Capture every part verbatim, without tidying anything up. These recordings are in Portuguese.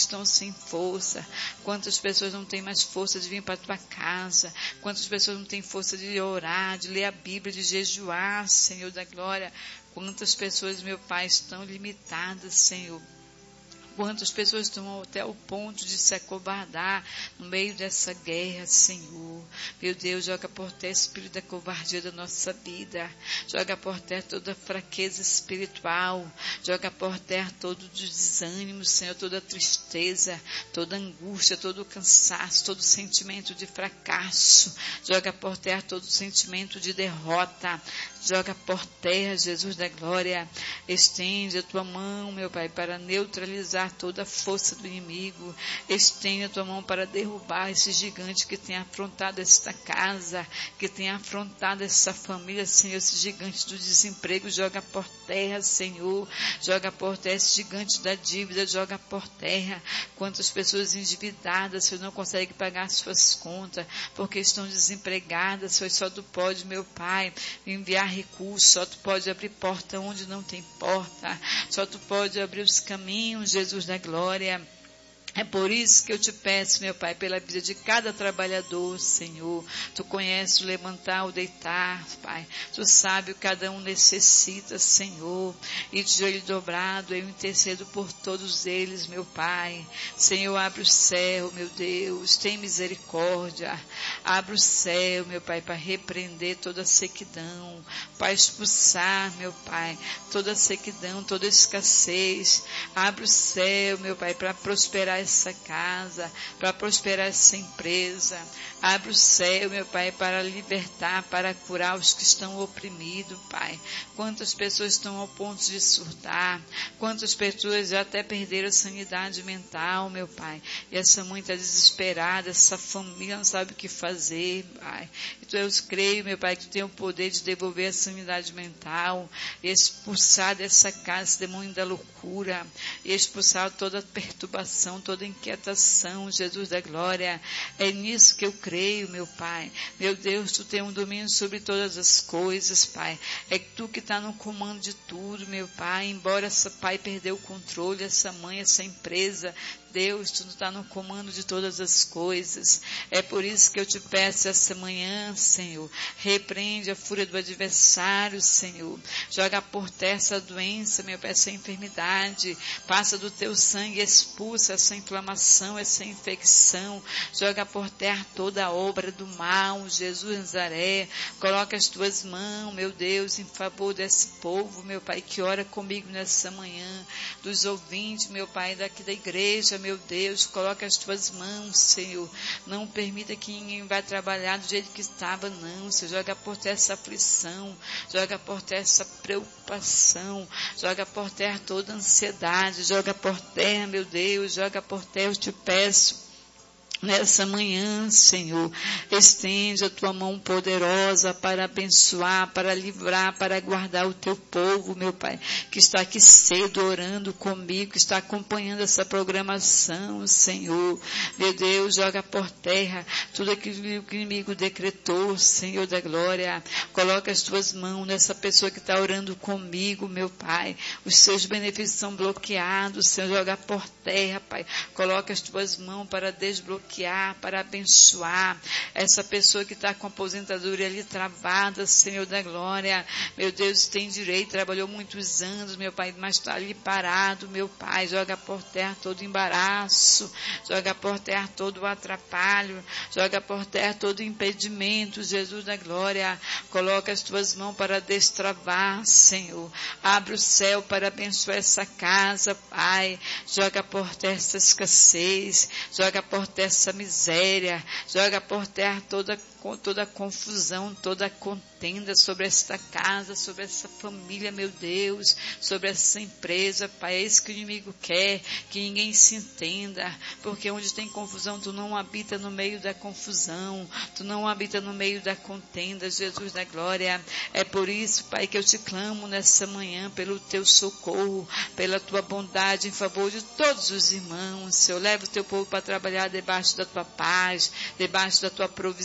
estão sem força, quantas pessoas não têm mais força de vir para a tua casa, quantas pessoas não têm força de orar, de ler a Bíblia, de jejuar, Senhor da glória, quantas pessoas, meu Pai, estão limitadas, Senhor. Quantas pessoas estão até o ponto de se acovardar no meio dessa guerra, Senhor. Meu Deus, joga por terra o espírito da covardia da nossa vida. Joga por terra toda a fraqueza espiritual. Joga por terra todo o desânimo, Senhor, toda a tristeza, toda a angústia, todo o cansaço, todo o sentimento de fracasso. Joga por terra todo o sentimento de derrota. Joga por terra, Jesus da glória. Estende a tua mão, meu Pai, para neutralizar toda a força do inimigo. Estende a tua mão para derrubar esse gigante que tem afrontado esta casa, que tem afrontado essa família, Senhor, esse gigante do desemprego. Joga por terra, Senhor. Joga por terra esse gigante da dívida. Joga por terra. Quantas pessoas endividadas, Senhor, não conseguem pagar suas contas, porque estão desempregadas, Senhor. Só tu pode, meu Pai, enviar recursos, só tu pode abrir porta onde não tem porta, só tu pode abrir os caminhos, Jesus da glória. É por isso que eu te peço, meu Pai, pela vida de cada trabalhador, Senhor. Tu conheces o levantar, o deitar, Pai. Tu sabe o que cada um necessita, Senhor. E de joelho dobrado, eu intercedo por todos eles, meu Pai. Senhor, abre o céu, meu Deus. Tem misericórdia. Abre o céu, meu Pai, para repreender toda a sequidão. Para expulsar, meu Pai, toda a sequidão, toda a escassez. Abre o céu, meu Pai, para prosperar essa casa, para prosperar essa empresa. Abre o céu, meu Pai, para libertar, para curar os que estão oprimidos, Pai. Quantas pessoas estão ao ponto de surtar, quantas pessoas já até perderam a sanidade mental, meu Pai. E essa mãe está desesperada, essa família não sabe o que fazer, Pai. Então eu creio, meu Pai, que tu tem o poder de devolver a sanidade mental, e expulsar dessa casa esse demônio da loucura, e expulsar toda a perturbação, toda inquietação, Jesus da glória. É nisso que eu creio, meu Pai. Meu Deus, tu tem um domínio sobre todas as coisas, Pai. É tu que está no comando de tudo, meu Pai. Embora essa pai perdeu o controle, essa mãe, essa empresa, Deus, tu está no comando de todas as coisas. É por isso que eu te peço essa manhã, Senhor, repreende a fúria do adversário, Senhor. Joga por terra essa doença, meu Pai, essa enfermidade. Passa do teu sangue, expulsa essa inflamação, essa infecção. Joga por terra toda a obra do mal, Jesus Nazaré. Coloca as tuas mãos, meu Deus, em favor desse povo, meu Pai, que ora comigo nessa manhã, dos ouvintes, meu Pai, daqui da igreja, meu Deus, coloca as tuas mãos, Senhor. Não permita que ninguém vá trabalhar do jeito que estava, não, Senhor. Joga por terra essa aflição, joga por terra essa preocupação, joga por terra toda ansiedade, joga por terra, meu Deus, joga por terra, eu te peço. Nessa manhã, Senhor, estende a tua mão poderosa para abençoar, para livrar, para guardar o teu povo, meu Pai, que está aqui cedo orando comigo, que está acompanhando essa programação, Senhor. Meu Deus, joga por terra tudo aquilo que o inimigo decretou, Senhor da glória. Coloca as tuas mãos nessa pessoa que está orando comigo, meu Pai. Os seus benefícios são bloqueados, Senhor, joga por terra, Pai. Coloca as tuas mãos para desbloquear, para abençoar essa pessoa que está com a aposentadoria ali travada, Senhor da glória. Meu Deus, tem direito, trabalhou muitos anos, meu Pai, mas está ali parado, meu Pai. Joga por terra todo embaraço, joga por terra todo o atrapalho, joga por terra todo impedimento, Jesus da glória. Coloca as tuas mãos para destravar, Senhor. Abre o céu para abençoar essa casa, Pai. Joga por terra essa escassez, joga por terra essa miséria, joga por terra toda, toda a confusão, toda a contenda sobre esta casa, sobre essa família, meu Deus, sobre essa empresa, Pai. É isso que o inimigo quer, que ninguém se entenda, porque onde tem confusão, tu não habita no meio da confusão, tu não habita no meio da contenda, Jesus da glória. É por isso, Pai, que eu te clamo nessa manhã, pelo teu socorro, pela tua bondade em favor de todos os irmãos, Senhor. Leva o teu povo para trabalhar debaixo da tua paz, debaixo da tua provisão,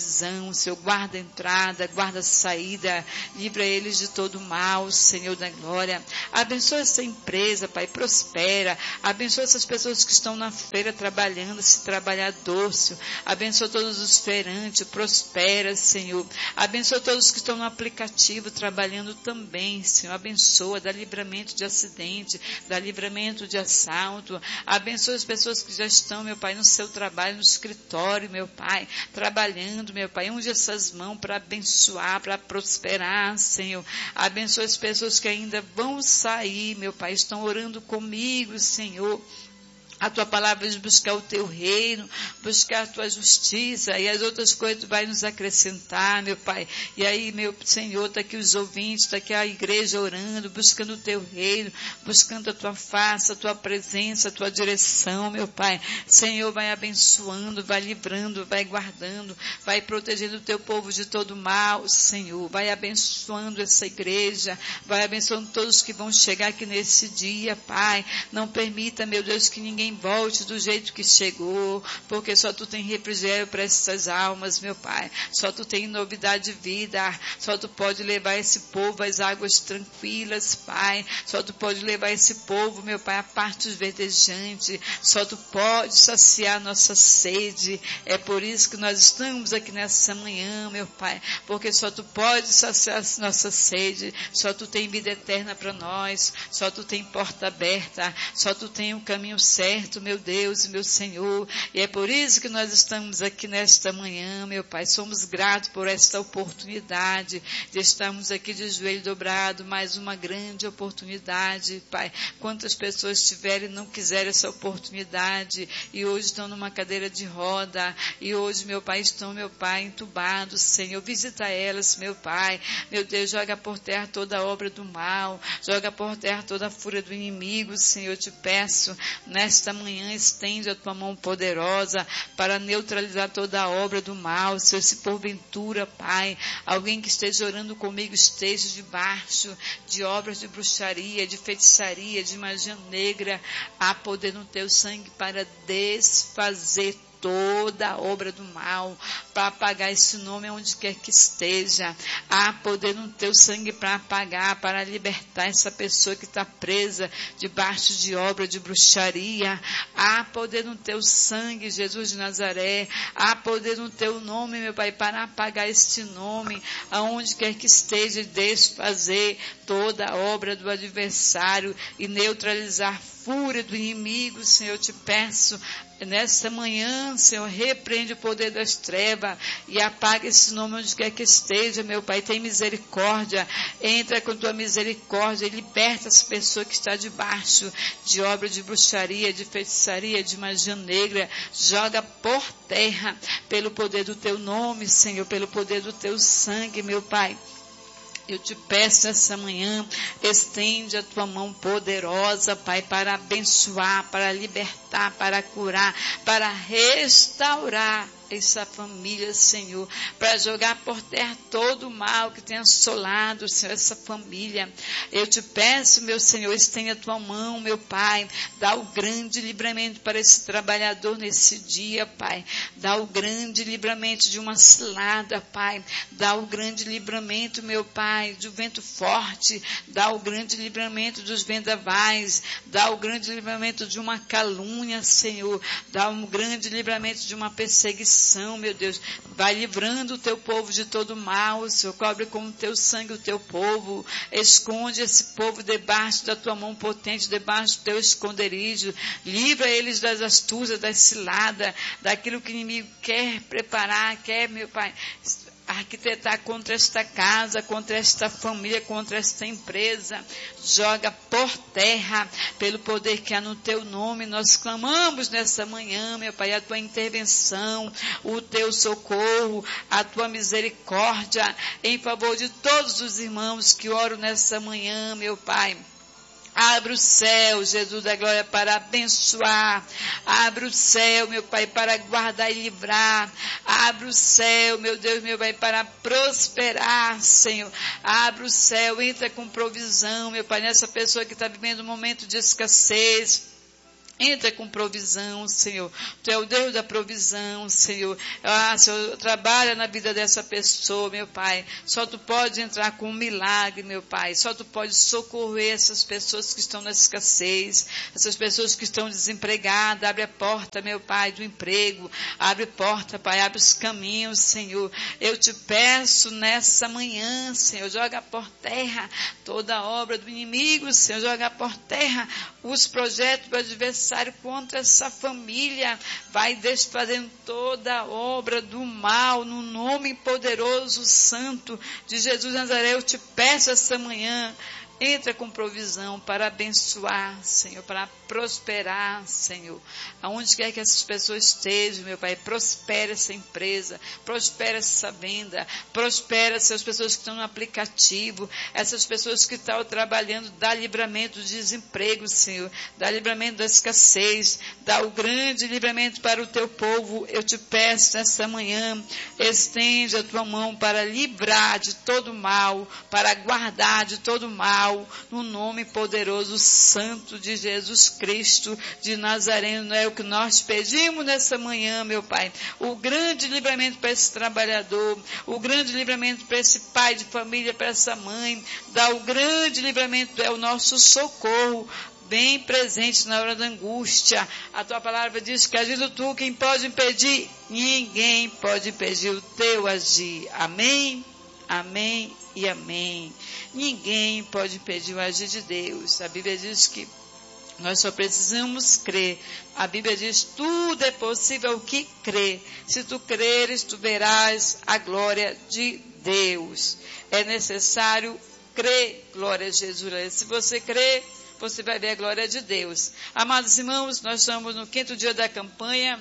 provisão, Senhor, guarda a entrada, guarda a saída, livra eles de todo mal, Senhor da glória. Abençoa essa empresa, Pai, prospera. Abençoa essas pessoas que estão na feira trabalhando, esse trabalhador, Senhor. Abençoa todos os feirantes, prospera, Senhor. Abençoa todos que estão no aplicativo trabalhando também, Senhor. Abençoa, dá livramento de acidente, dá livramento de assalto. Abençoa as pessoas que já estão, meu Pai, no seu trabalho, no escritório, meu Pai, trabalhando, meu Pai. Unge essas mãos para abençoar, para prosperar, Senhor. Abençoa as pessoas que ainda vão sair, meu Pai, estão orando comigo, Senhor. A tua palavra diz buscar o teu reino, buscar a tua justiça, e as outras coisas tu vai nos acrescentar, meu Pai. E aí, meu Senhor, está aqui os ouvintes, está aqui a igreja orando, buscando o teu reino, buscando a tua face, a tua presença, a tua direção, meu Pai. Senhor, vai abençoando, vai livrando, vai guardando, vai protegendo o teu povo de todo mal, Senhor. Vai abençoando essa igreja, vai abençoando todos que vão chegar aqui nesse dia, Pai. Não permita, meu Deus, que ninguém volte do jeito que chegou, porque só tu tem refrigério para essas almas, meu Pai. Só tu tem novidade de vida, só tu pode levar esse povo às águas tranquilas, Pai. Só tu pode levar esse povo, meu Pai, a partes verdejantes. Só tu pode saciar nossa sede. É por isso que nós estamos aqui nessa manhã, meu Pai, porque só tu pode saciar nossa sede. Só tu tem vida eterna para nós, só tu tem porta aberta, só tu tem o caminho certo, meu Deus e meu Senhor. E é por isso que nós estamos aqui nesta manhã, meu Pai. Somos gratos por esta oportunidade de estarmos aqui de joelho dobrado, mais uma grande oportunidade, Pai. Quantas pessoas tiverem e não quiserem essa oportunidade, e hoje estão numa cadeira de roda, e hoje, meu Pai, estão, meu Pai, entubados, Senhor. Visita elas, meu Pai. Meu Deus, joga por terra toda a obra do mal, joga por terra toda a fúria do inimigo, Senhor. Eu te peço, nesta manhã, estende a tua mão poderosa para neutralizar toda a obra do mal. Senhor, se porventura, Pai, alguém que esteja orando comigo esteja debaixo de obras de bruxaria, de feitiçaria, de magia negra, há poder no teu sangue para desfazer toda a obra do mal, para apagar esse nome onde quer que esteja. Há poder no teu sangue para apagar, para libertar essa pessoa que está presa debaixo de obra de bruxaria. Há poder no teu sangue, Jesus de Nazaré. Há poder no teu nome, meu Pai, para apagar este nome, aonde quer que esteja, desfazer toda a obra do adversário e neutralizar a fúria do inimigo. Senhor, eu te peço, nessa manhã, Senhor, repreende o poder das trevas e apaga esse nome onde quer que esteja, meu Pai. Tem misericórdia, entra com tua misericórdia e liberta essa pessoa que está debaixo de obra de bruxaria, de feitiçaria, de magia negra. Joga por terra pelo poder do teu nome, Senhor, pelo poder do teu sangue, meu Pai. Eu te peço essa manhã, estende a tua mão poderosa, Pai, para abençoar, para libertar, para curar, para restaurar essa família, Senhor, para jogar por terra todo o mal que tem assolado, Senhor, essa família. Eu te peço, meu Senhor, estende a tua mão, meu Pai, dá o grande livramento para esse trabalhador nesse dia, Pai. Dá o grande livramento de uma cilada, Pai. Dá o grande livramento, meu Pai, do vento forte. Dá o grande livramento dos vendavais. Dá o grande livramento de uma calúnia, Senhor. Dá um grande livramento de uma perseguição, meu Deus. Vai livrando o teu povo de todo mal, Senhor. Cobre com o teu sangue o teu povo. Esconde esse povo debaixo da tua mão potente, debaixo do teu esconderijo. Livra eles das astúcias, das ciladas, daquilo que o inimigo quer preparar, quer, meu Pai, arquitetar contra esta casa, contra esta família, contra esta empresa. Joga por terra pelo poder que há no teu nome. Nós clamamos nessa manhã, meu Pai, a tua intervenção, o teu socorro, a tua misericórdia em favor de todos os irmãos que oram nessa manhã, meu Pai. Abre o céu, Jesus da glória, para abençoar. Abre o céu, meu Pai, para guardar e livrar. Abre o céu, meu Deus, meu Pai, para prosperar, Senhor. Abre o céu, entra com provisão, meu Pai, nessa pessoa que está vivendo um momento de escassez. Entra com provisão, Senhor. Tu é o Deus da provisão, Senhor. Ah, Senhor, trabalha na vida dessa pessoa, meu Pai. Só Tu pode entrar com um milagre, meu Pai. Só Tu pode socorrer essas pessoas que estão na escassez, essas pessoas que estão desempregadas. Abre a porta, meu Pai, do emprego. Abre a porta, Pai. Abre os caminhos, Senhor. Eu Te peço nessa manhã, Senhor. Joga por terra toda a obra do inimigo, Senhor. Joga por terra os projetos do adversário contra essa família, vai desfazendo toda a obra do mal, no nome poderoso, santo de Jesus de Nazaré. Eu Te peço essa manhã, entra com provisão para abençoar, Senhor, para prosperar, Senhor. Aonde quer que essas pessoas estejam, meu Pai, prospera essa empresa, prospera essa venda, prospera essas pessoas que estão no aplicativo, essas pessoas que estão trabalhando, dá livramento do desemprego, Senhor, dá livramento da escassez, dá o grande livramento para o Teu povo. Eu Te peço nessa manhã, estende a Tua mão para livrar de todo mal, para guardar de todo mal, no nome poderoso, santo de Jesus Cristo de Nazareno. É o que nós pedimos nessa manhã, meu Pai. O grande livramento para esse trabalhador, o grande livramento para esse pai de família, para essa mãe. Dá o grande livramento, é o nosso socorro, bem presente na hora da angústia. A Tua palavra diz que agindo Tu, quem pode impedir? Ninguém pode impedir o Teu agir. Amém? Amém e amém. Ninguém pode impedir o agir de Deus. A Bíblia diz que nós só precisamos crer. A Bíblia diz, tudo é possível ao que crê. Se tu creres, tu verás a glória de Deus. É necessário crer, glória a Jesus. Se você crer, você vai ver a glória de Deus. Amados irmãos, nós estamos no quinto dia da campanha.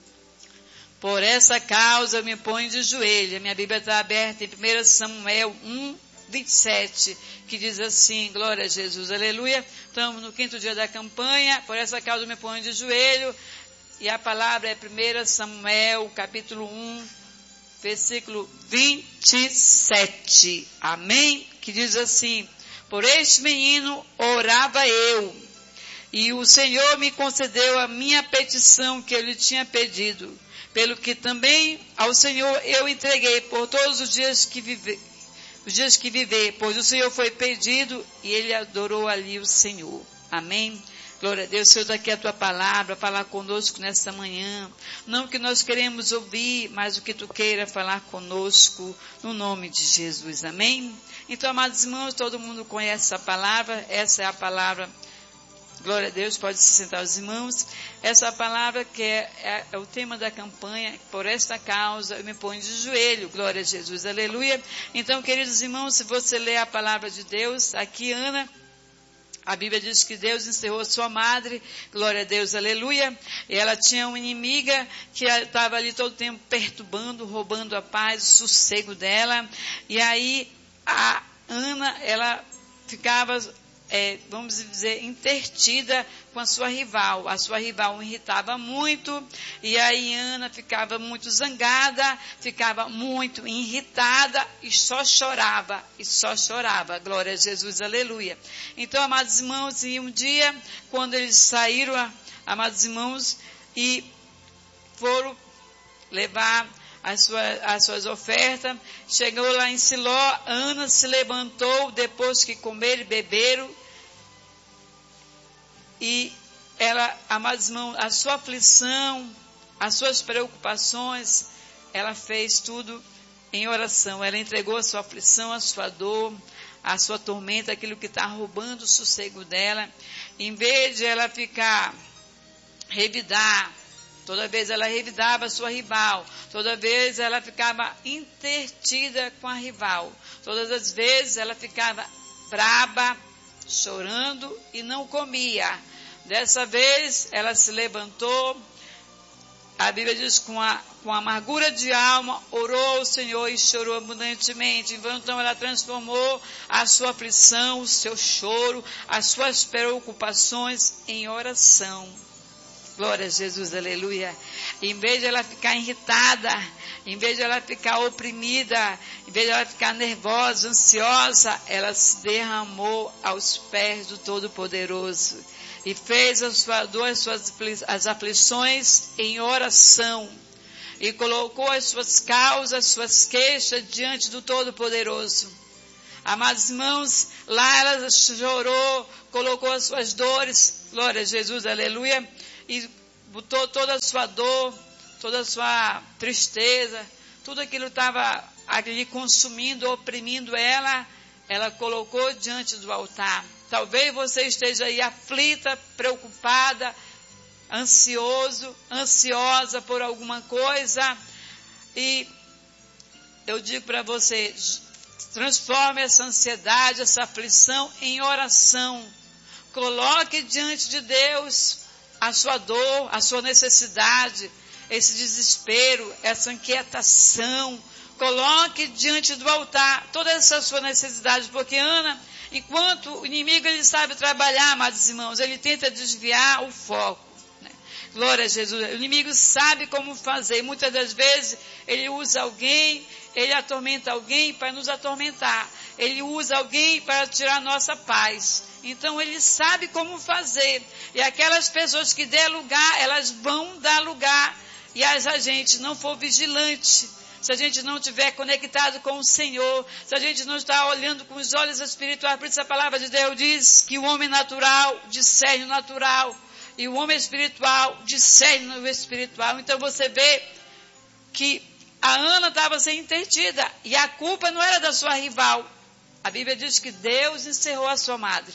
Por essa causa eu me ponho de joelho. A minha Bíblia está aberta em primeiro Samuel um, vinte e sete, que diz assim, glória a Jesus, aleluia. Estamos no quinto dia da campanha. Por essa causa eu me ponho de joelho. E a palavra é primeiro Samuel, capítulo um, versículo vinte e sete. Amém? Que diz assim, por este menino orava eu, e o Senhor me concedeu a minha petição que ele tinha pedido. Pelo que também ao Senhor eu entreguei por todos os dias que vive, os dias que viver, pois o Senhor foi pedido e ele adorou ali o Senhor. Amém? Glória a Deus. Senhor, daqui a Tua palavra, falar conosco nesta manhã. Não o que nós queremos ouvir, mas o que Tu queira falar conosco, no nome de Jesus. Amém? Então, amados irmãos, todo mundo conhece essa palavra. Essa é a palavra. Glória a Deus, pode se sentar os irmãos. Essa palavra que é, é, é o tema da campanha, por esta causa eu me ponho de joelho, glória a Jesus, aleluia. Então, queridos irmãos, se você ler a palavra de Deus, aqui Ana, a Bíblia diz que Deus encerrou sua madre, glória a Deus, aleluia. E ela tinha uma inimiga que estava ali todo o tempo perturbando, roubando a paz, o sossego dela. E aí, a Ana, ela ficava... É, vamos dizer, intertida com a sua rival. A sua rival o irritava muito, e aí Ana ficava muito zangada, ficava muito irritada, e só chorava, e só chorava, glória a Jesus, aleluia. Então, amados irmãos, e um dia, quando eles saíram, amados irmãos, e foram levar As suas, as suas ofertas, chegou lá em Siló, Ana se levantou depois que comeram e beberam, e ela, amados irmãos, a sua aflição, as suas preocupações, ela fez tudo em oração. Ela entregou a sua aflição, a sua dor, a sua tormenta, aquilo que está roubando o sossego dela. Em vez de ela ficar, revidar, toda vez ela revidava a sua rival. Toda vez ela ficava intertida com a rival. Todas as vezes ela ficava braba, chorando e não comia. Dessa vez ela se levantou. A Bíblia diz, com a, com amargura de alma, orou ao Senhor e chorou abundantemente. Então ela transformou a sua aflição, o seu choro, as suas preocupações em oração. Glória a Jesus, aleluia. Em vez de ela ficar irritada, em vez de ela ficar oprimida, em vez de ela ficar nervosa, ansiosa, ela se derramou aos pés do Todo-Poderoso. e fez a sua dor, as suas as aflições em oração, e colocou as suas causas, as suas queixas diante do Todo-Poderoso. Amados irmãos, lá ela chorou, colocou as suas dores, glória a Jesus, aleluia, e botou toda a sua dor, toda a sua tristeza, tudo aquilo estava ali consumindo, oprimindo ela, ela colocou diante do altar. Talvez você esteja aí aflita, preocupada, ansioso, ansiosa por alguma coisa, e eu digo para você, transforme essa ansiedade, essa aflição em oração. Coloque diante de Deus a sua dor, a sua necessidade, esse desespero, essa inquietação. Coloque diante do altar toda essa sua necessidade, porque Ana, enquanto o inimigo ele sabe trabalhar, amados irmãos, ele tenta desviar o foco. Né? Glória a Jesus. O inimigo sabe como fazer. Muitas das vezes ele usa alguém, ele atormenta alguém para nos atormentar. Ele usa alguém para tirar nossa paz. Então ele sabe como fazer. E aquelas pessoas que der lugar, elas vão dar lugar. E se a gente não for vigilante, se a gente não estiver conectado com o Senhor, se a gente não está olhando com os olhos espirituais, por isso a palavra de Deus diz que o homem natural discerne o natural, e o homem espiritual discerne o espiritual. Então você vê que a Ana estava sendo interdita, e a culpa não era da sua rival. A Bíblia diz que Deus encerrou a sua madre.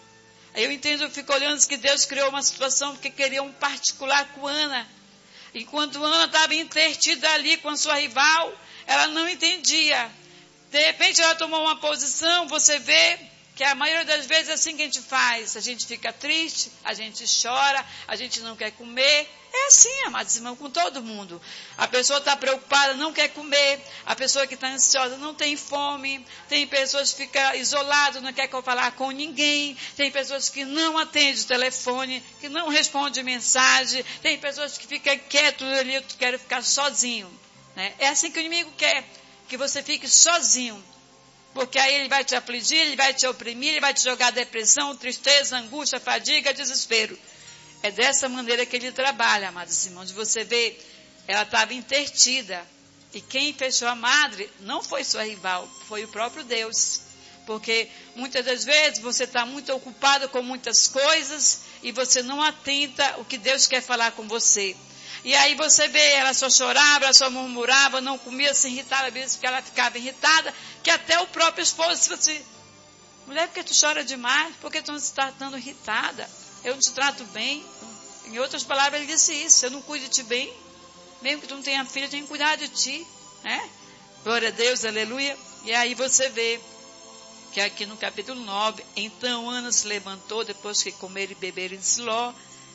Eu entendo, eu fico olhando que Deus criou uma situação porque queria um particular com Ana. Enquanto Ana estava interdita ali com a sua rival, ela não entendia. De repente ela tomou uma posição, você vê que a maioria das vezes é assim que a gente faz. A gente fica triste, a gente chora, a gente não quer comer. É assim, amados irmãos, com todo mundo. A pessoa está preocupada, não quer comer. A pessoa que está ansiosa não tem fome. Tem pessoas que ficam isoladas, não quer falar com ninguém. Tem pessoas que não atendem o telefone, que não respondem mensagem. Tem pessoas que ficam quietas ali, querem ficar sozinho. Né? É assim que o inimigo quer, que você fique sozinho. Porque aí ele vai te afligir, ele vai te oprimir, ele vai te jogar depressão, tristeza, angústia, fadiga, desespero. É dessa maneira que ele trabalha, amados irmãos. Você vê, ela estava interdita. E quem fechou a madre não foi sua rival, foi o próprio Deus. Porque muitas das vezes você está muito ocupado com muitas coisas e você não atenta o que Deus quer falar com você. E aí você vê, ela só chorava, ela só murmurava, não comia, se irritava, porque ela ficava irritada, que até o próprio esposo disse assim, mulher, por que tu chora demais? Por que tu não se está tão irritada? Eu não te trato bem. Em outras palavras, ele disse isso, eu não cuido de ti bem, mesmo que tu não tenha filho, eu tenho que cuidar de ti. Né? Glória a Deus, aleluia. E aí você vê que aqui no capítulo nove, então Ana se levantou depois que comer e beber em Siló,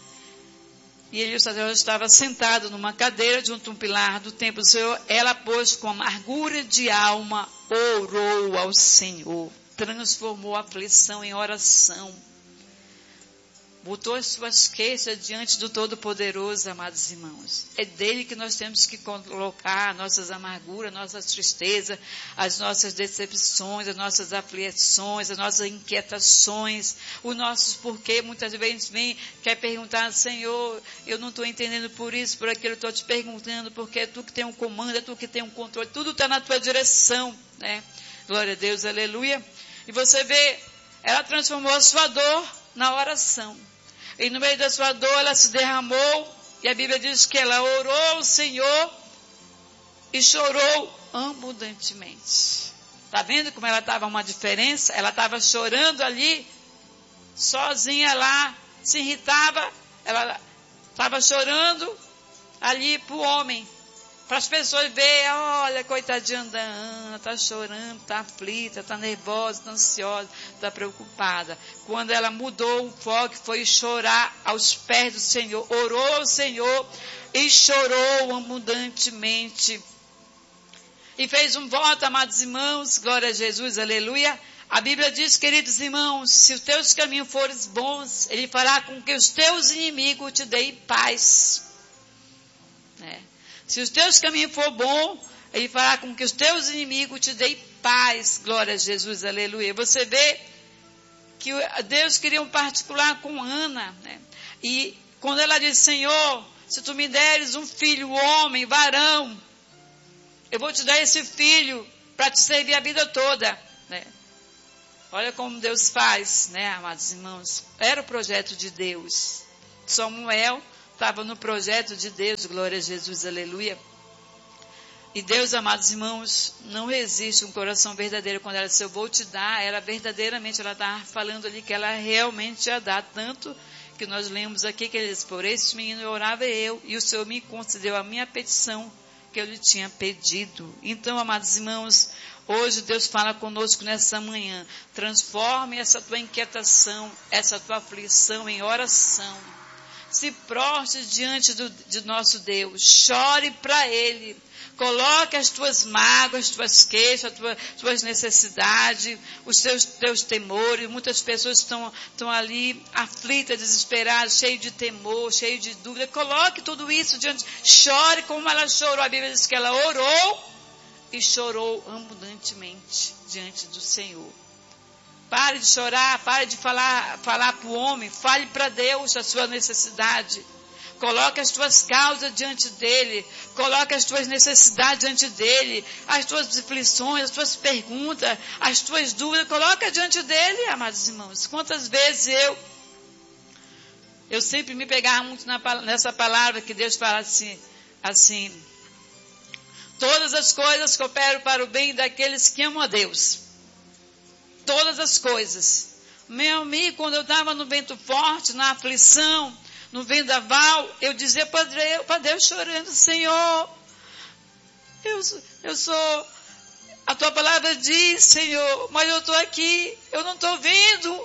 e ele estava sentado numa cadeira junto a um pilar do templo do Senhor. Ela, pois, com amargura de alma, orou ao Senhor, transformou a aflição em oração, botou as suas queixas diante do Todo-Poderoso, amados irmãos. É dele que nós temos que colocar nossas amarguras, nossas tristezas, as nossas decepções, as nossas aflições, as nossas inquietações, os nossos porquê. Muitas vezes vem, quer perguntar, Senhor, eu não estou entendendo por isso, por aquilo, estou te perguntando, porque é tu que tem um comando, é tu que tem um controle, tudo está na tua direção, né? Glória a Deus, aleluia. E você vê, ela transformou a sua dor na oração. E no meio da sua dor ela se derramou, e a Bíblia diz que ela orou ao Senhor e chorou abundantemente. Está vendo como ela estava uma diferença? Ela estava chorando ali, sozinha lá, se irritava, ela estava chorando ali para o homem, para as pessoas verem, olha, coitadinha da Ana, está chorando, está aflita, está nervosa, está ansiosa, está preocupada. Quando ela mudou o foco, foi chorar aos pés do Senhor, orou ao Senhor e chorou abundantemente. E fez um voto, amados irmãos, glória a Jesus, aleluia. A Bíblia diz, queridos irmãos, se os teus caminhos forem bons, Ele fará com que os teus inimigos te deem paz. É. Se os teus caminhos for bom, Ele fará com que os teus inimigos te deem paz. Glória a Jesus, aleluia. Você vê que Deus queria um particular com Ana, né? E quando ela disse, Senhor, se tu me deres um filho, homem, varão, eu vou te dar esse filho para te servir a vida toda, né? Olha como Deus faz, né, amados irmãos? Era o projeto de Deus. Samuel estava no projeto de Deus, glória a Jesus, aleluia. E Deus, amados irmãos, não resiste um coração verdadeiro. Quando ela disse, eu vou te dar, era verdadeiramente, ela estava falando ali que ela realmente ia dar. Tanto que nós lemos aqui que ele disse, por esse menino eu orava eu, e o Senhor me concedeu a minha petição que eu lhe tinha pedido. Então, amados irmãos, hoje Deus fala conosco nessa manhã. Transforme essa tua inquietação, essa tua aflição em oração. Se prostre diante do, de nosso Deus. Chore para Ele. Coloque as tuas mágoas, as tuas queixas, as tuas, tuas necessidades, os teus, teus temores. Muitas pessoas estão, estão ali aflitas, desesperadas, cheias de temor, cheias de dúvida. Coloque tudo isso diante. Chore como ela chorou. A Bíblia diz que ela orou e chorou abundantemente diante do Senhor. Pare de chorar, pare de falar, falar para o homem. Fale para Deus a sua necessidade. Coloque as tuas causas diante dele. Coloque as tuas necessidades diante dele. As tuas aflições, as tuas perguntas, as tuas dúvidas. Coloque diante dele, amados irmãos. Quantas vezes eu, eu sempre me pegava muito na, nessa palavra que Deus fala assim, assim. Todas as coisas cooperam para o bem daqueles que amam a Deus. Todas as coisas. Meu amigo, quando eu estava no vento forte, na aflição, no vendaval, eu dizia para Deus, para Deus chorando, Senhor, eu, eu sou, a tua palavra diz, Senhor, mas eu estou aqui, eu não estou vendo,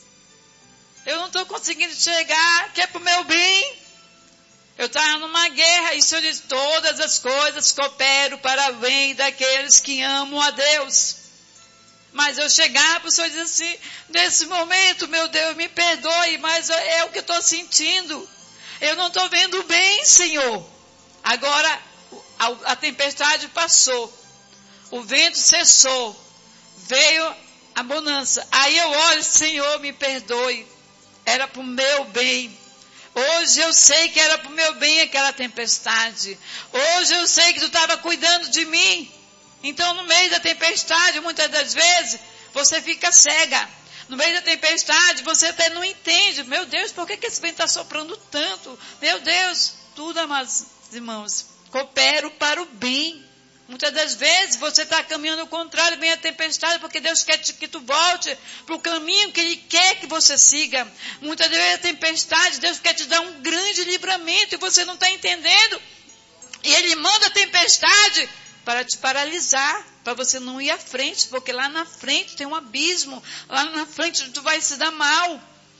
eu não estou conseguindo chegar, que é para o meu bem. Eu estava numa guerra, e o Senhor diz, todas as coisas cooperam para o bem daqueles que amam a Deus. Mas eu chegava para o Senhor e dizia assim, nesse momento, meu Deus, me perdoe, mas é o que eu estou sentindo. Eu não estou vendo bem, Senhor. Agora, a, a tempestade passou. O vento cessou. Veio a bonança. Aí eu olho, Senhor, me perdoe. Era para o meu bem. Hoje eu sei que era para o meu bem aquela tempestade. Hoje eu sei que tu estava cuidando de mim. Então, no meio da tempestade, muitas das vezes, você fica cega. No meio da tempestade, você até não entende. Meu Deus, por que, que esse vento está soprando tanto? Meu Deus, tudo, amados irmãos, coopera para o bem. Muitas das vezes, você está caminhando ao contrário, vem a tempestade, porque Deus quer que tu volte para o caminho que Ele quer que você siga. Muitas vezes, a tempestade, Deus quer te dar um grande livramento, e você não está entendendo. E Ele manda a tempestade para te paralisar, para você não ir à frente, porque lá na frente tem um abismo, lá na frente tu vai se dar mal.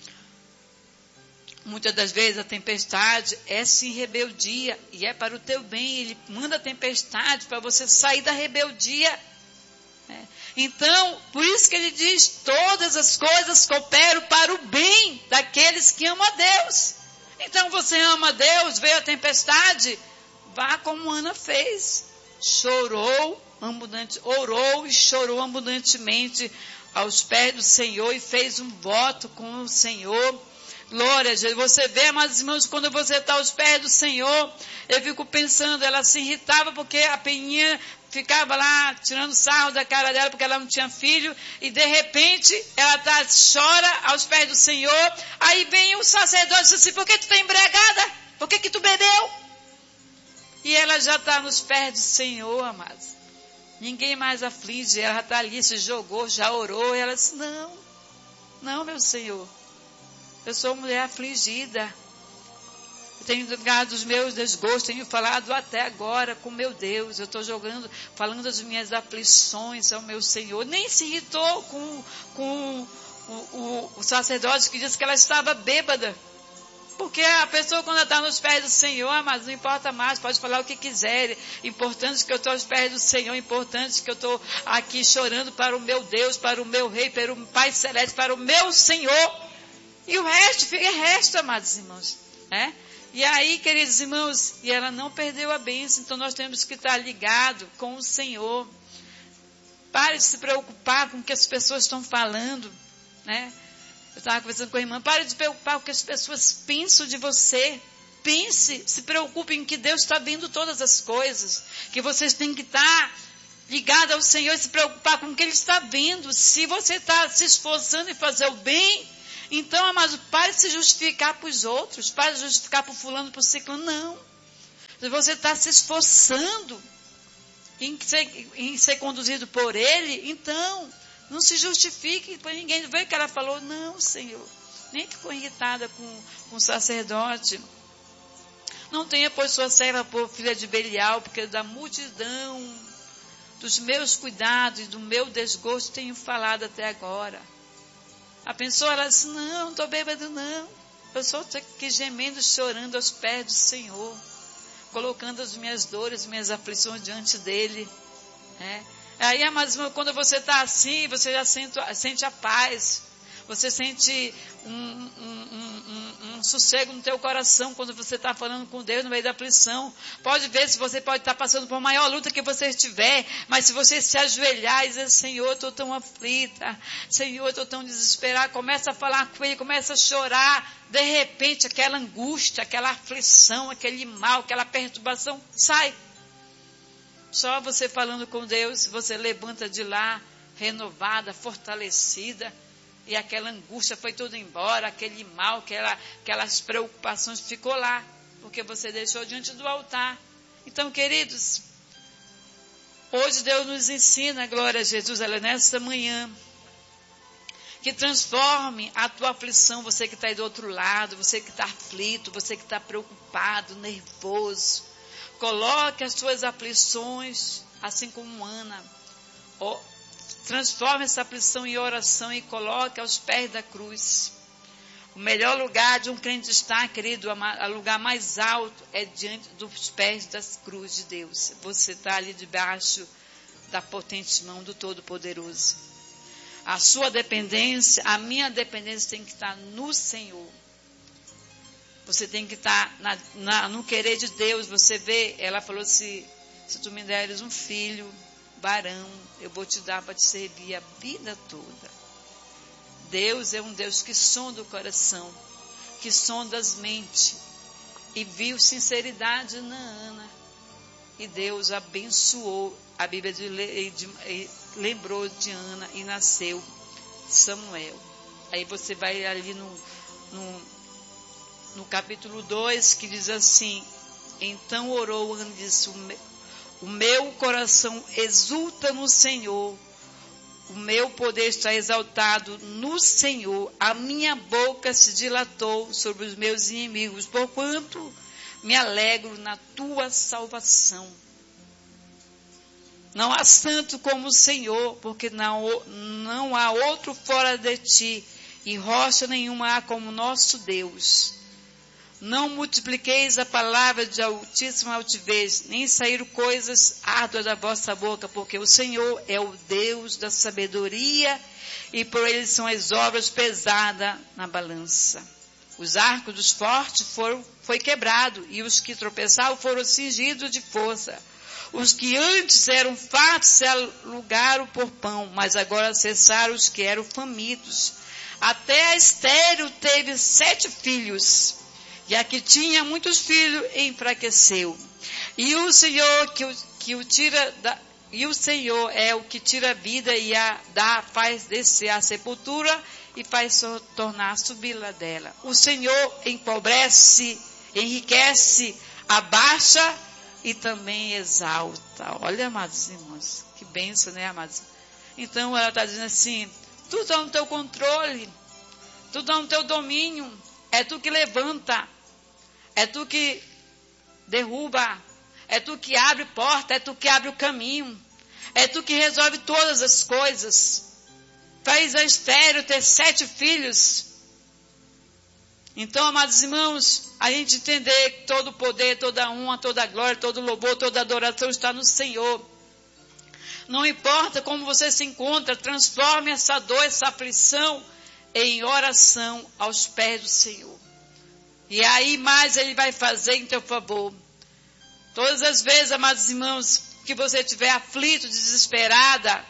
Muitas das vezes a tempestade é sim rebeldia, e é para o teu bem. Ele manda a tempestade para você sair da rebeldia. É. Então, por isso que ele diz, todas as coisas cooperam para o bem daqueles que amam a Deus. Então você ama a Deus, veio a tempestade, vá como Ana fez. Chorou, abundante, orou e chorou abundantemente aos pés do Senhor e fez um voto com o Senhor. Glória a Deus. Você vê, amados irmãos, quando você está aos pés do Senhor, eu fico pensando, ela se irritava porque a Peninha ficava lá tirando sarro da cara dela porque ela não tinha filho, e de repente ela tá, chora aos pés do Senhor. Aí vem o sacerdote e diz assim, por que tu está embriagada? Por que que tu bebeu? E ela já está nos pés do Senhor, amados. Ninguém mais aflige. Ela já está ali, se jogou, já orou. E ela disse, não, não, meu Senhor. Eu sou mulher afligida. Eu tenho jogado os meus desgostos, tenho falado até agora com meu Deus. Eu estou jogando, falando das minhas aflições ao meu Senhor. Nem se irritou com, com o, o, o sacerdote que disse que ela estava bêbada. Porque a pessoa, quando está nos pés do Senhor, mas não importa mais, pode falar o que quiser. Importante que eu estou aos pés do Senhor, importante que eu estou aqui chorando para o meu Deus, para o meu Rei, para o Pai Celeste, para o meu Senhor. E o resto, fica resto, amados irmãos. É? E aí, queridos irmãos, e ela não perdeu a bênção, então nós temos que estar ligados com o Senhor. Pare de se preocupar com o que as pessoas estão falando, né? Eu estava conversando com a irmã, pare de se preocupar com o que as pessoas pensam de você. Pense, se preocupe em que Deus está vendo todas as coisas. Que vocês têm que estar ligados ao Senhor e se preocupar com o que Ele está vendo. Se você está se esforçando em fazer o bem, então, amados, pare de se justificar para os outros. Pare de justificar para o fulano, para o ciclano. Não. Se você está se esforçando em ser, em ser conduzido por Ele, então, não se justifique para ninguém. Vê que ela falou, não, Senhor. Nem ficou irritada com, com o sacerdote. Não tenha, pois, sua serva por filha de Belial, porque da multidão dos meus cuidados e do meu desgosto tenho falado até agora. A pessoa, ela disse, não, não estou bêbado, não. Eu só estou aqui gemendo, chorando aos pés do Senhor, colocando as minhas dores, as minhas aflições diante dele. É. Aí, amados, quando você está assim, você já sente, sente a paz. Você sente um, um, um, um, um sossego no teu coração quando você está falando com Deus no meio da aflição. Pode ver se você pode estar passando por maior luta que você estiver, mas se você se ajoelhar e dizer, Senhor, eu estou tão aflita, Senhor, eu estou tão desesperada, começa a falar com Ele, começa a chorar, de repente aquela angústia, aquela aflição, aquele mal, aquela perturbação, sai. Só você falando com Deus, você levanta de lá, renovada, fortalecida, e aquela angústia foi tudo embora, aquele mal, aquela, aquelas preocupações ficou lá, porque você deixou diante do altar. Então, queridos, hoje Deus nos ensina, glória a Jesus, ela nesta manhã, que transforme a tua aflição, você que está aí do outro lado, você que está aflito, você que está preocupado, nervoso. Coloque as suas aflições, assim como Ana, oh, transforme essa aflição em oração e coloque aos pés da cruz. O melhor lugar de um crente estar, querido, o lugar mais alto é diante dos pés das cruzes de Deus. Você está ali debaixo da potente mão do Todo-Poderoso. A sua dependência, a minha dependência tem que estar no Senhor. Você tem que estar na, na, no querer de Deus. Você vê, ela falou assim, se tu me deres um filho, varão, eu vou te dar para te servir a vida toda. Deus é um Deus que sonda o coração, que sonda as mentes, e viu sinceridade na Ana, e Deus abençoou, a Bíblia de, de, de, lembrou de Ana, e nasceu Samuel. Aí você vai ali no, no, no capítulo dois, que diz assim, então orou Ana e disse, o meu coração exulta no Senhor, o meu poder está exaltado no Senhor, a minha boca se dilatou sobre os meus inimigos, porquanto me alegro na tua salvação. Não há santo como o Senhor, porque não, não há outro fora de ti, e rocha nenhuma há como nosso Deus. Não multipliqueis a palavra de altíssima altivez, nem saíram coisas árduas da vossa boca, porque o Senhor é o Deus da sabedoria, e por ele são as obras pesadas na balança. Os arcos dos fortes foram foi quebrado, e os que tropeçavam foram cingidos de força. Os que antes eram fartos se alugaram por pão, mas agora cessaram os que eram famintos. Até a estéril teve sete filhos, e a que tinha muitos filhos enfraqueceu. E o Senhor que o, que o tira da, e o Senhor é o que tira a vida e a dá, faz descer a sepultura e faz tornar subir-la dela. O Senhor empobrece, enriquece, abaixa e também exalta. Olha, amados irmãos, que bênção, né, amados? Então ela está dizendo assim, tudo está no teu controle, tudo está no teu domínio, é tu que levanta, é tu que derruba, é tu que abre porta, é tu que abre o caminho, é tu que resolve todas as coisas. Fez a estéril ter sete filhos. Então, amados irmãos, a gente entender que todo o poder, toda a honra, toda a glória, todo o louvor, toda a adoração está no Senhor. Não importa como você se encontra, transforme essa dor, essa aflição em oração aos pés do Senhor. E aí mais Ele vai fazer em teu favor. Todas as vezes, amados irmãos, que você estiver aflito, desesperada,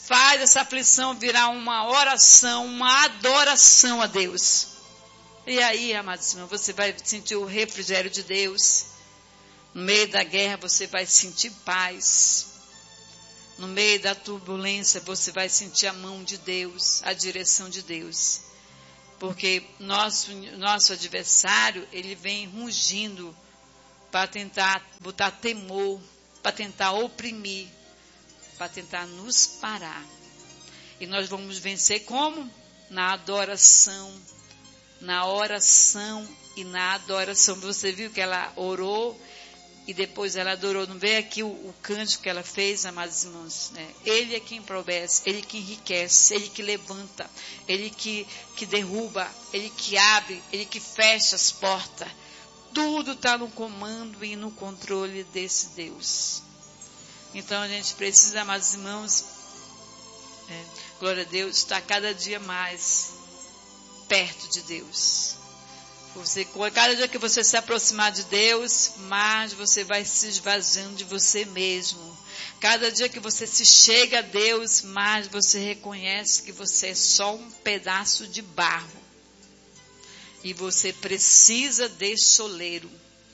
Faz essa aflição virar uma oração, uma adoração a Deus. E aí, amados irmãos, você vai sentir o refrigério de Deus. No meio da guerra, você vai sentir paz. No meio da turbulência, você vai sentir a mão de Deus, a direção de Deus. Porque nosso, nosso adversário, ele vem rugindo para tentar botar temor, para tentar oprimir, para tentar nos parar. E nós vamos vencer como? Na adoração, na oração e na adoração. Você viu que ela orou e depois ela adorou. Não vê aqui o, o cântico que ela fez, amados irmãos, né? Ele é quem provece, Ele que enriquece, Ele que levanta, Ele que, que derruba, Ele que abre, Ele que fecha as portas. Tudo está no comando e no controle desse Deus. Então a gente precisa, amados irmãos, é, glória a Deus, estar cada dia mais perto de Deus. Você, cada dia que você se aproximar de Deus, mais você vai se esvaziando de você mesmo. Cada dia que você se chega a Deus, mais você reconhece que você é só um pedaço de barro. E você precisa desse oleiro.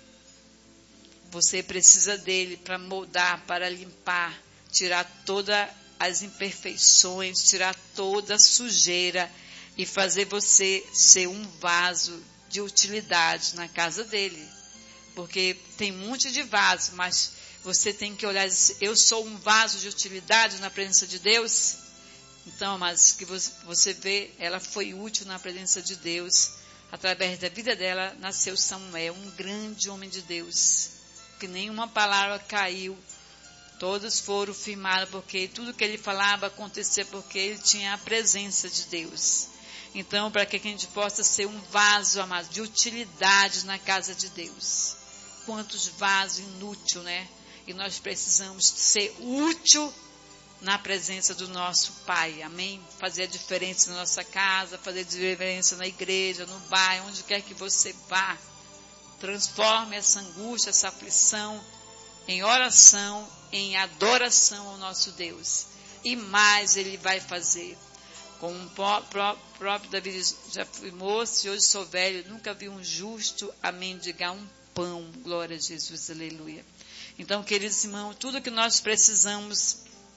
Você precisa dele para moldar, para limpar, tirar todas as imperfeições, tirar toda a sujeira e fazer você ser um vaso de utilidade na casa dele. Porque tem um monte de vaso, mas você tem que olhar e dizer, eu sou um vaso de utilidade na presença de Deus? Então, mas que você, você vê, ela foi útil na presença de Deus. Através da vida dela, nasceu Samuel, um grande homem de Deus. Que nenhuma palavra caiu. Todos foram firmados, porque tudo que ele falava acontecia porque ele tinha a presença de Deus. Então, para que a gente possa ser um vaso, amado, de utilidade na casa de Deus. Quantos vasos inúteis, né? E nós precisamos ser útil na presença do nosso Pai, amém? Fazer a diferença na nossa casa, fazer a diferença na igreja, no bairro, onde quer que você vá. Transforme essa angústia, essa aflição em oração, em adoração ao nosso Deus. E mais Ele vai fazer. Como o próprio Davi diz, já fui moço e hoje sou velho, nunca vi um justo a mendigar um pão. Glória a Jesus, aleluia. Então, queridos irmãos, tudo que nós precisamos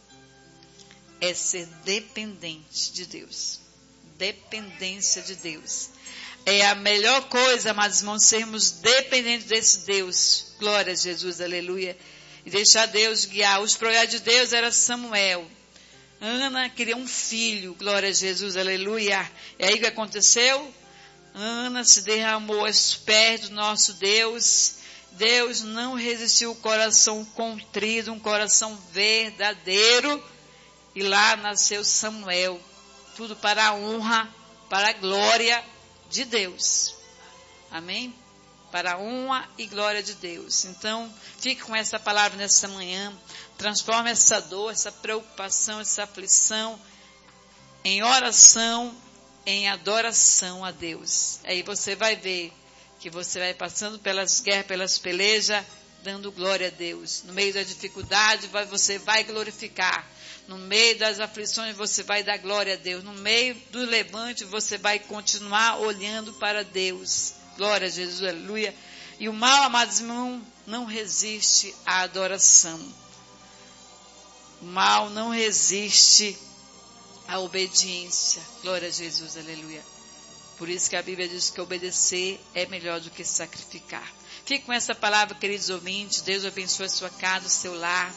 é ser dependente de Deus. Dependência de Deus. É a melhor coisa, amados irmãos, sermos dependentes desse Deus. Glória a Jesus, aleluia. E deixar Deus guiar. Os projetos de Deus era Samuel. Ana queria um filho, glória a Jesus, aleluia. E aí o que aconteceu? Ana se derramou aos pés do nosso Deus. Deus não resistiu ao coração contrito, um coração verdadeiro. E lá nasceu Samuel. Tudo para a honra, para a glória de Deus. Amém? Para a honra e glória de Deus. Então, fique com essa palavra nessa manhã. Transforme essa dor, essa preocupação, essa aflição em oração, em adoração a Deus. Aí você vai ver que você vai passando pelas guerras, pelas pelejas, dando glória a Deus. No meio da dificuldade, você vai glorificar. No meio das aflições, você vai dar glória a Deus. No meio do levante, você vai continuar olhando para Deus. Glória a Jesus, aleluia. E o mal, amados irmãos, não resiste à adoração. O mal não resiste à obediência. Glória a Jesus, aleluia. Por isso que a Bíblia diz que obedecer é melhor do que sacrificar. Fique com essa palavra, queridos ouvintes. Deus abençoe a sua casa, o seu lar.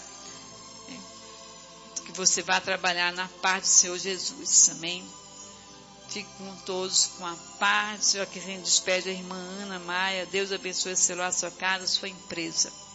Que você vá trabalhar na paz do Senhor Jesus. Amém? Fique com todos com a paz do Senhor. Que a gente despede a irmã Ana Maia. Deus abençoe o seu lar, a sua casa, a sua empresa.